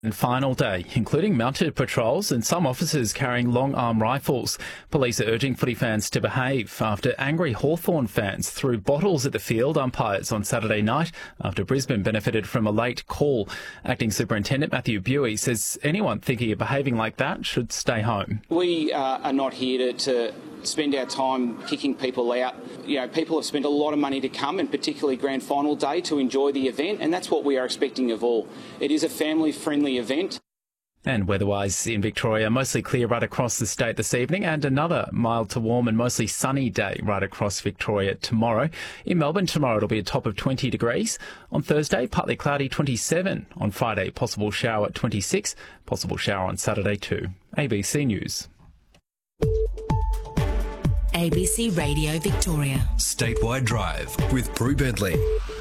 And final day, including mounted patrols and some officers carrying long-arm rifles. Police are urging footy fans to behave after angry Hawthorn fans threw bottles at the field umpires on Saturday night after Brisbane benefited from a late call. Acting Superintendent Matthew Buey says anyone thinking of behaving like that should stay home. We are not here to spend our time kicking people out. You know, people have spent a lot of money to come, and particularly Grand Final Day, to enjoy the event, and that's what we are expecting of all. It is a family-friendly event. And weather-wise in Victoria, mostly clear right across the state this evening, and another mild to warm and mostly sunny day right across Victoria tomorrow. In Melbourne tomorrow it'll be a top of 20 degrees. On Thursday, partly cloudy, 27. On Friday, possible shower at 26. Possible shower on Saturday too. ABC News. ABC Radio Victoria. Statewide Drive with Prue Bentley.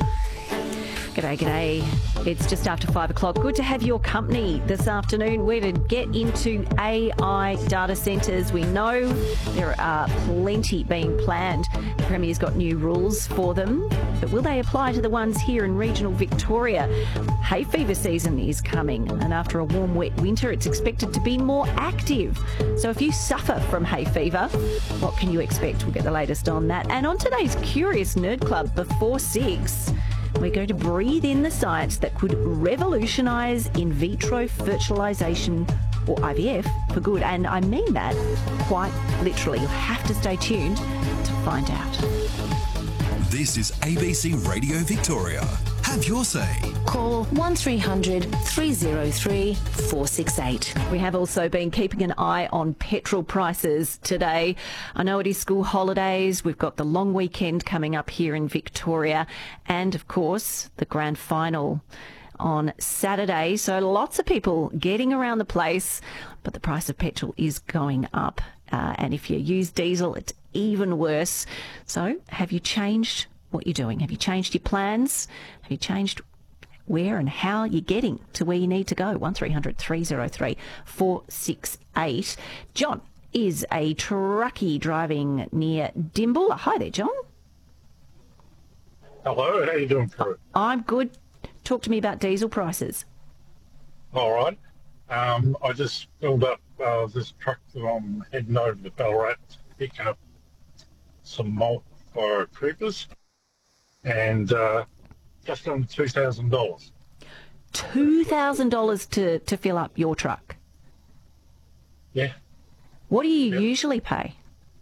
G'day. It's just after 5 o'clock. Good to have your company this afternoon. We're to get into AI data centres. We know there are plenty being planned. The Premier's got new rules for them, but will they apply to the ones here in regional Victoria? Hay fever season is coming, and after a warm, wet winter, it's expected to be more active. So if you suffer from hay fever, what can you expect? We'll get the latest on that. And on today's Curious Nerd Club before 6, we're going to breathe in the science that could revolutionise in vitro fertilisation, or IVF, for good. And I mean that quite literally. You'll have to stay tuned to find out. This is ABC Radio Victoria. Have your say. Call 1300 303 468. We have also been keeping an eye on petrol prices today. I know it is school holidays. We've got the long weekend coming up here in Victoria, and of course the grand final on Saturday. So lots of people getting around the place, but the price of petrol is going up. And if you use diesel, it's even worse. So have you changed what you're doing? Have you changed your plans? Have you changed where and how you're getting to where you need to go? 1300 303 468. John is a truckie driving near Dimble. Hi there, John. Hello, how you doing, Prue? I'm good. Talk to me about diesel prices. All right. I just filled up this truck that I'm heading over to Ballarat to pick up some malt for Coopers, and just under $2,000. $2,000 to fill up your truck? Yeah. What do you usually pay?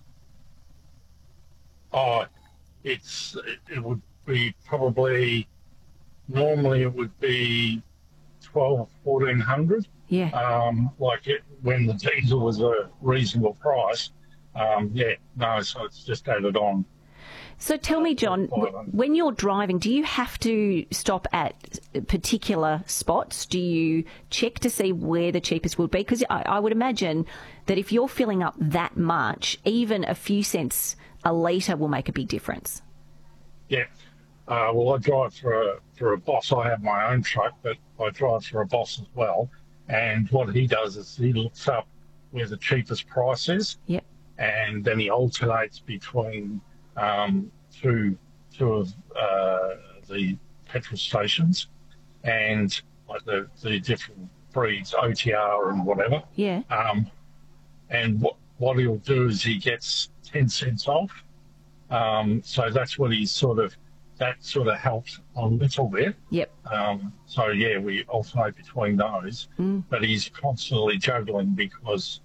Oh, it would be probably, normally it would be $1,200-1,400. Yeah. When the diesel was a reasonable price. So it's just added on. So tell me, John, when you're driving, do you have to stop at particular spots? Do you check to see where the cheapest would be? Because I would imagine that if you're filling up that much, even a few cents a litre will make a big difference. Yeah. Well, I drive for a boss. I have my own truck, but I drive for a boss as well. And what he does is he looks up where the cheapest price is. Yep. And then he alternates between two of the petrol stations, and like the different breeds, OTR and whatever. Yeah. And what he'll do is he gets 10 cents off. So that's what that sort of helps a little bit. Yep. We alternate between those. But he's constantly juggling because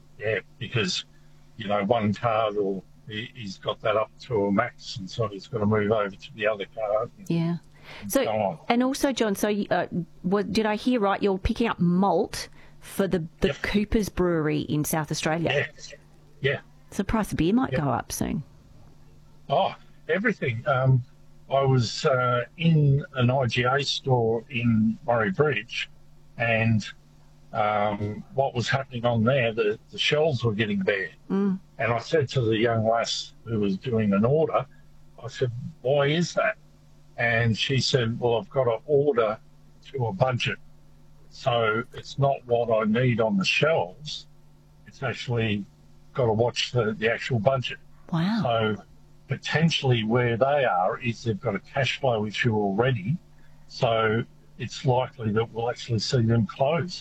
one car he's got that up to a max, and so he's got to move over to the other car. Yeah. So, and also, John, did I hear right? You're picking up malt for the Yep. Coopers Brewery in South Australia. Yeah. So the price of beer might go up soon. Oh, everything. I was in an IGA store in Murray Bridge, and what was happening on there, the shelves were getting bare. And I said to the young lass who was doing an order, I said, why is that? And she said, well, I've got to order to a budget. So it's not what I need on the shelves. It's actually got to watch the actual budget. Wow. So potentially where they are is they've got a cash flow issue already. So it's likely that we'll actually see them close.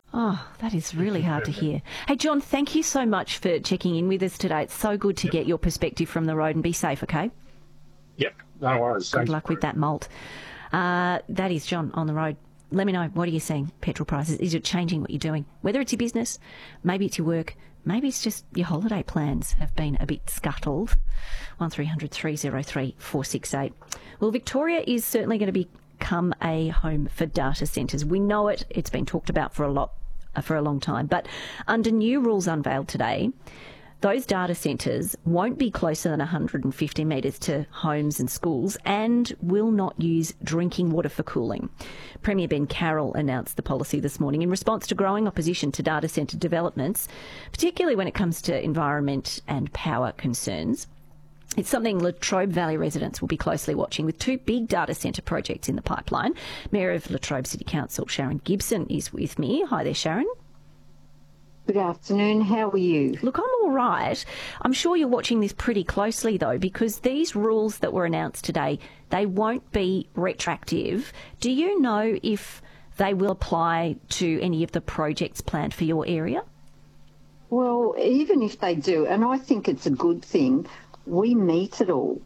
Oh, that is really hard to hear. Hey, John, thank you so much for checking in with us today. It's so good to get your perspective from the road, and be safe, okay? Yep, no worries. Good luck with that malt. That is John on the road. Let me know, what are you seeing, petrol prices? Is it changing what you're doing? Whether it's your business, maybe it's your work, maybe it's just your holiday plans have been a bit scuttled. 1300 303 468. Well, Victoria is certainly going to become a home for data centres. We know it. It's been talked about for a long time. But under new rules unveiled today, those data centres won't be closer than 150 metres to homes and schools and will not use drinking water for cooling. Premier Ben Carroll announced the policy this morning in response to growing opposition to data centre developments, particularly when it comes to environment and power concerns. It's something Latrobe Valley residents will be closely watching, with two big data centre projects in the pipeline. Mayor of Latrobe City Council, Sharon Gibson, is with me. Hi there, Sharon. Good afternoon. How are you? Look, I'm all right. I'm sure you're watching this pretty closely, though, because these rules that were announced today, they won't be retroactive. Do you know if they will apply to any of the projects planned for your area? Well, even if they do, and I think it's a good thing, we meet it all.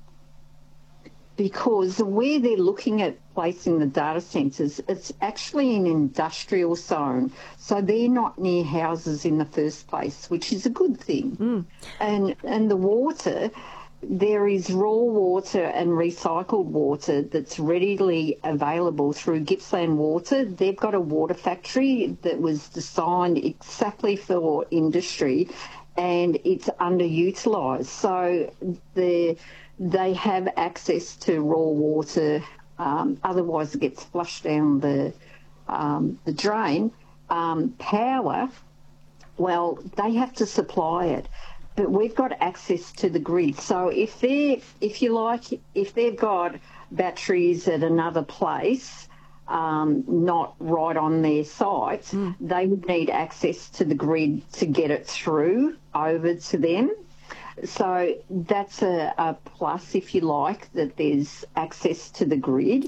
Because where they're looking at placing the data centres, it's actually an industrial zone. So they're not near houses in the first place, which is a good thing. And the water, there is raw water and recycled water that's readily available through Gippsland Water. They've got a water factory that was designed exactly for industry, and it's underutilised. So they have access to raw water, otherwise it gets flushed down the drain. Power, well, they have to supply it, but we've got access to the grid. So if they've got batteries at another place, not right on their site, they would need access to the grid to get it through over to them. So that's a plus, if you like, that there's access to the grid.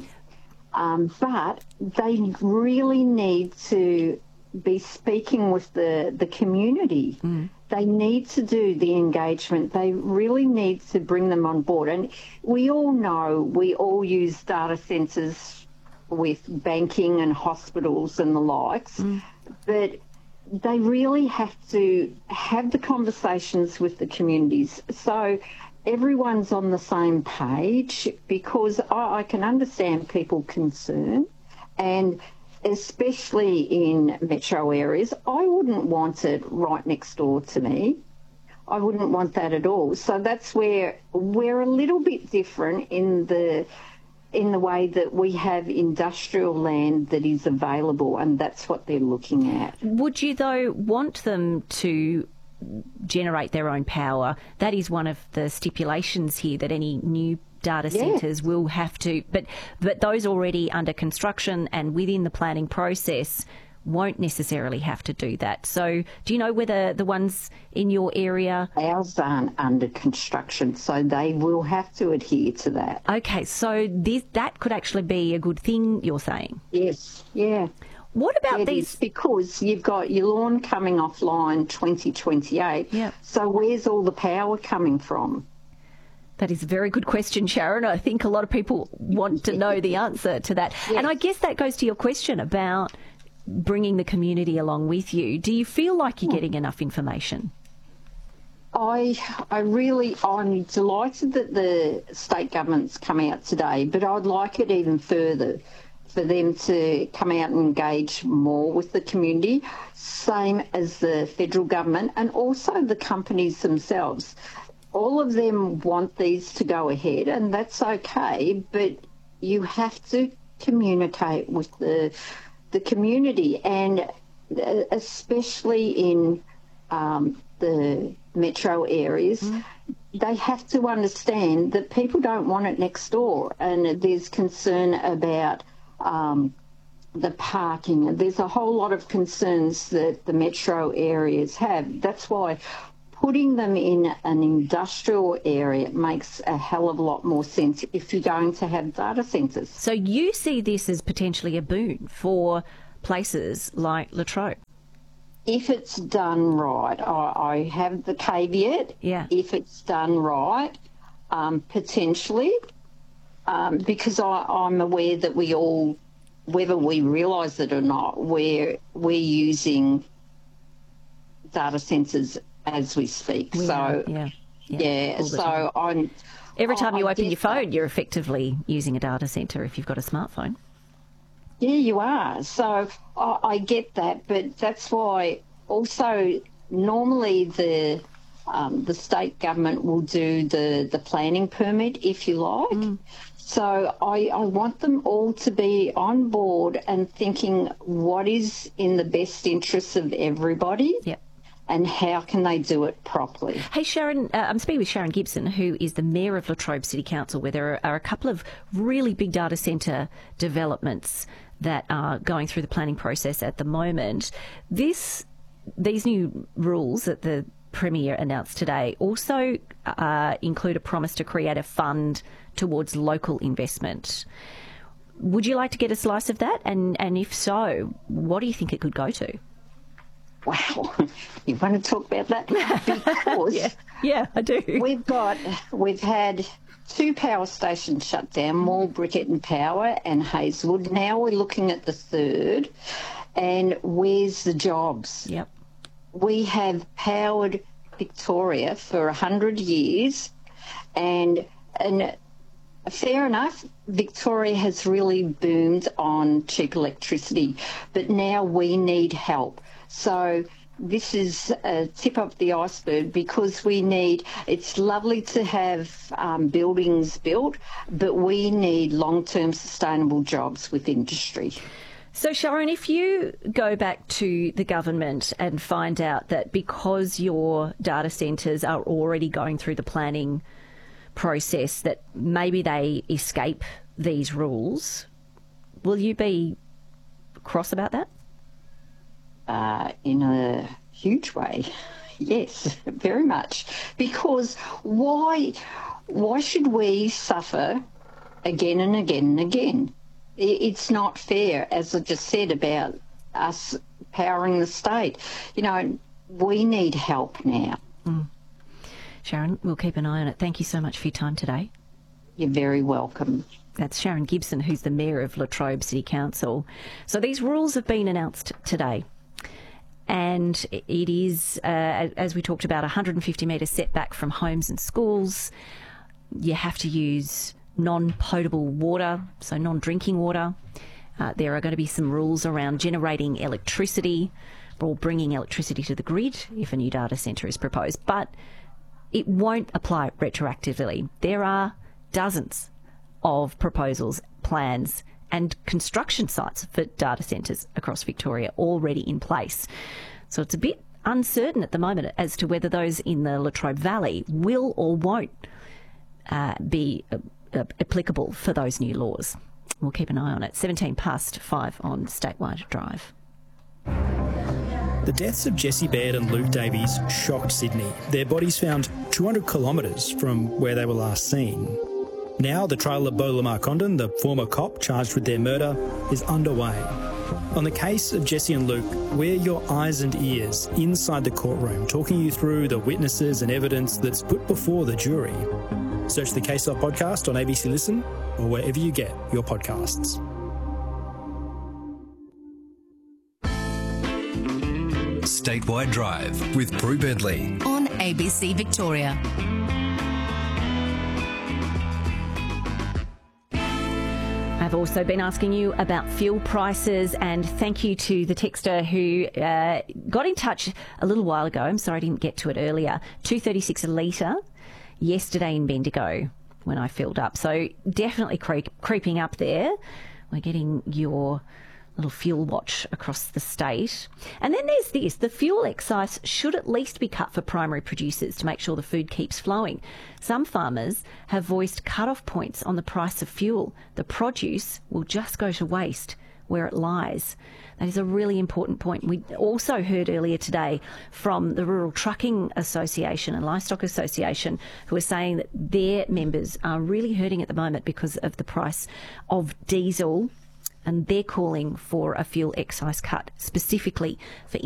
But they really need to be speaking with the community. They need to do the engagement. They really need to bring them on board. And we all know, we all use data centres with banking and hospitals and the likes, but they really have to have the conversations with the communities so everyone's on the same page, because I can understand people concerned, and especially in metro areas, I wouldn't want it right next door to me. I wouldn't want that at all. So that's where we're a little bit different in the way that we have industrial land that is available, and that's what they're looking at. Would you, though, want them to generate their own power? That is one of the stipulations here, that any new data centres will have to, but those already under construction and within the planning process won't necessarily have to do that. So do you know whether the ones in your area... Ours aren't under construction, so they will have to adhere to that. Okay, so that could actually be a good thing, you're saying? Yes, yeah. What about these... Because you've got your lawn coming offline 2028, so where's all the power coming from? That is a very good question, Sharon. I think a lot of people want to know the answer to that. Yes. And I guess that goes to your question about bringing the community along with you. Do you feel like you're getting enough information? I'm delighted that the state government's come out today, but I'd like it even further for them to come out and engage more with the community, same as the federal government and also the companies themselves. All of them want these to go ahead, and that's okay, but you have to communicate with the community, and especially in the metro areas, they have to understand that people don't want it next door, and there's concern about the parking. There's a whole lot of concerns that the metro areas have. That's why putting them in an industrial area makes a hell of a lot more sense if you're going to have data centres. So you see this as potentially a boon for places like Latrobe? if it's done right, I have the caveat. Yeah. If it's done right, potentially, because I'm aware that we all, whether we realise it or not, we're using data centres as we speak. Yeah. So I'm. Every time you open your phone, that. you're effectively using a data centre if you've got a smartphone. Yeah, you are. So I get that, but that's why also normally the state government will do the planning permit, if you like. So I want them all to be on board and thinking what is in the best interests of everybody. Yep. And how can they do it properly? Hey, Sharon, I'm speaking with Sharon Gibson, who is the Mayor of Latrobe City Council, where there are a couple of really big data centre developments that are going through the planning process at the moment. These new rules that the Premier announced today also include a promise to create a fund towards local investment. Would you like to get a slice of that? And if so, what do you think it could go to? Wow, you want to talk about that? Because yeah, I do. We've had 2 power stations shut down, Moore, Briquette Power and Hazelwood. Now we're looking at the 3rd, and where's the jobs? Yep. We have powered Victoria for 100 years, and fair enough, Victoria has really boomed on cheap electricity, but now we need help. So this is a tip of the iceberg, because it's lovely to have buildings built, but we need long-term sustainable jobs with industry. So, Sharon, if you go back to the government and find out that because your data centres are already going through the planning process, that maybe they escape these rules, will you be cross about that? In a huge way, yes, very much. Because why should we suffer again and again and again? It's not fair, as I just said about us powering the state. You know, we need help now. Sharon, we'll keep an eye on it. Thank you so much for your time today. You're very welcome. That's Sharon Gibson, who's the Mayor of Latrobe City Council. So these rules have been announced today. And it is, as we talked about, 150-metre setback from homes and schools. You have to use non-potable water, so non-drinking water. There are going to be some rules around generating electricity or bringing electricity to the grid if a new data centre is proposed. But it won't apply retroactively. There are dozens of proposals, plans and construction sites for data centres across Victoria already in place. So it's a bit uncertain at the moment as to whether those in the Latrobe Valley will or won't be applicable for those new laws. We'll keep an eye on it. 5 on Statewide Drive. The deaths of Jessie Baird and Luke Davies shocked Sydney. Their bodies found 200 kilometres from where they were last seen. Now the trial of Beau Lamar Condon, the former cop charged with their murder, is underway. On the case of Jessie and Luke, we're your eyes and ears inside the courtroom, talking you through the witnesses and evidence that's put before the jury. Search the Case Law podcast on ABC Listen or wherever you get your podcasts. Statewide Drive with Prue Bentley on ABC Victoria. I've also been asking you about fuel prices, and thank you to the texter who got in touch a little while ago. I'm sorry I didn't get to it earlier. $2.36 a litre yesterday in Bendigo when I filled up. So definitely creeping up there. We're getting your little fuel watch across the state. And then there's this. The fuel excise should at least be cut for primary producers to make sure the food keeps flowing. Some farmers have voiced cut-off points on the price of fuel. The produce will just go to waste where it lies. That is a really important point. We also heard earlier today from the Rural Trucking Association and Livestock Association, who are saying that their members are really hurting at the moment because of the price of diesel, and they're calling for a fuel excise cut specifically for